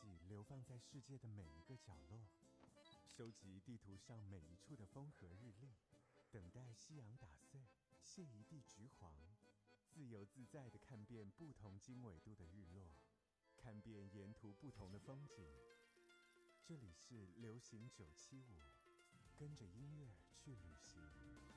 迹流放在世界的每一个角落，收集地图上每一处的风和日丽，等待夕阳打碎，卸一地橘黄，自由自在地看遍不同经纬度的日落，看遍沿途不同的风景。这里是流行975，跟着音乐去旅行。